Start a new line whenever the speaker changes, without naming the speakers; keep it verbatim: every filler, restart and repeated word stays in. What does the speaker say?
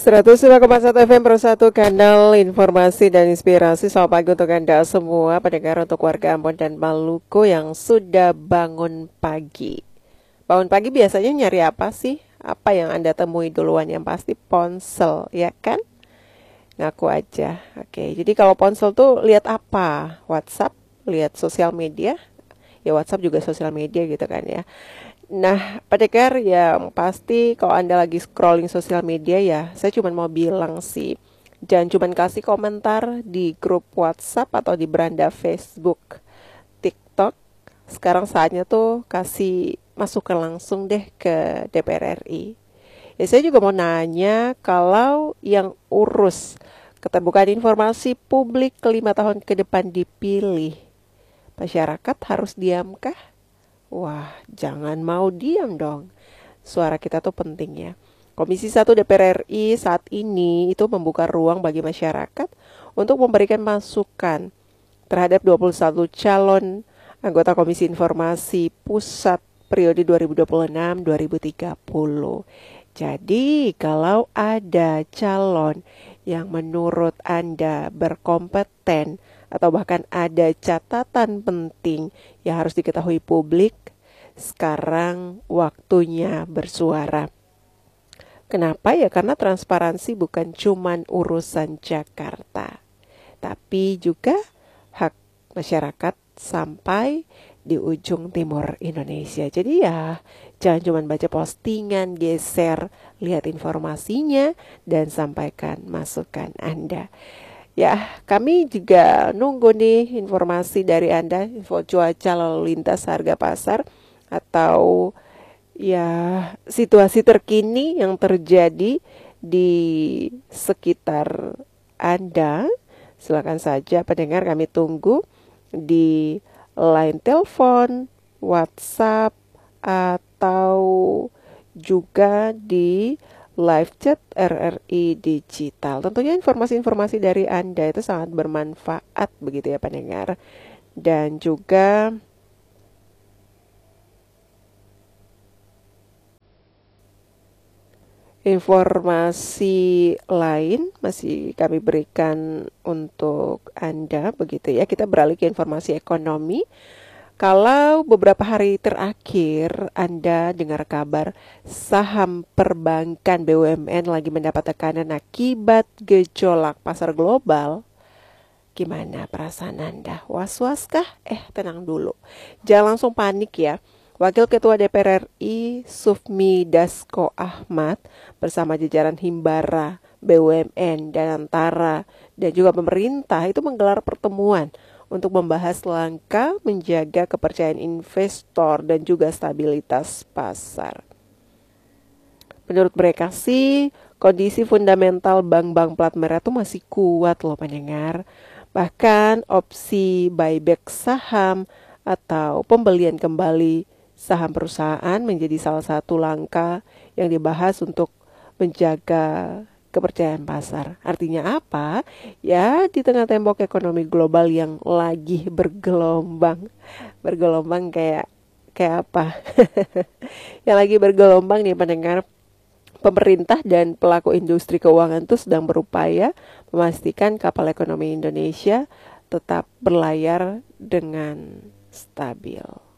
seratus lima koma satu F M Pro satu, kanal informasi dan inspirasi. Selamat pagi untuk Anda semua, pendengar, untuk warga Ambon dan Maluku yang sudah bangun pagi. Bangun pagi biasanya nyari apa sih? Apa yang Anda temui duluan? Yang pasti ponsel, ya kan? Ngaku aja. Oke, jadi kalau ponsel tuh lihat apa? WhatsApp, lihat sosial media. Ya WhatsApp juga sosial media gitu kan ya. Nah, pendengar, yang pasti kalau Anda lagi scrolling sosial media ya, saya cuma mau bilang sih, jangan cuma kasih komentar di grup WhatsApp atau di beranda Facebook, TikTok. Sekarang saatnya tuh kasih masukan langsung deh ke D P R R I. Ya, saya juga mau nanya, kalau yang urus keterbukaan informasi publik kelima tahun ke depan dipilih, masyarakat harus diamkah? Wah, jangan mau diam dong. Suara kita tuh penting ya. Komisi satu D P R R I saat ini itu membuka ruang bagi masyarakat untuk memberikan masukan terhadap dua puluh satu calon anggota Komisi Informasi Pusat periode dua ribu dua puluh enam sampai dua ribu tiga puluh. Jadi, kalau ada calon yang menurut Anda berkompeten atau bahkan ada catatan penting yang harus diketahui publik, sekarang waktunya bersuara. Kenapa ya? Karena transparansi bukan cuman urusan Jakarta, tapi juga hak masyarakat sampai di ujung timur Indonesia. Jadi ya, jangan cuma baca postingan, geser, lihat informasinya, dan sampaikan masukan Anda. Ya, kami juga nunggu nih informasi dari Anda, info cuaca, lalu lintas, harga pasar, atau ya situasi terkini yang terjadi di sekitar Anda. Silakan saja pendengar, kami tunggu di line telepon, WhatsApp, atau juga di live chat R R I Digital. Tentunya informasi-informasi dari Anda itu sangat bermanfaat begitu ya pendengar. Dan juga informasi lain masih kami berikan untuk Anda begitu ya. Kita beralih ke informasi ekonomi. Kalau beberapa hari terakhir Anda dengar kabar saham perbankan B U M N lagi mendapat tekanan akibat gejolak pasar global, gimana perasaan Anda? Was-was kah? Eh, tenang dulu. Jangan langsung panik ya. Wakil Ketua D P R R I Sufmi Dasko Ahmad bersama jajaran Himbara, B U M N, dan Antara dan juga pemerintah itu menggelar pertemuan untuk membahas langkah menjaga kepercayaan investor dan juga stabilitas pasar. Menurut mereka sih, kondisi fundamental bank-bank plat merah itu masih kuat loh pendengar. Bahkan opsi buyback saham atau pembelian kembali saham perusahaan menjadi salah satu langkah yang dibahas untuk menjaga kepercayaan pasar. Artinya apa? Ya, di tengah tembok ekonomi global yang lagi bergelombang. Bergelombang kayak kayak apa? Yang lagi bergelombang nih pendengar, pemerintah dan pelaku industri keuangan itu sedang berupaya memastikan kapal ekonomi Indonesia tetap berlayar dengan stabil.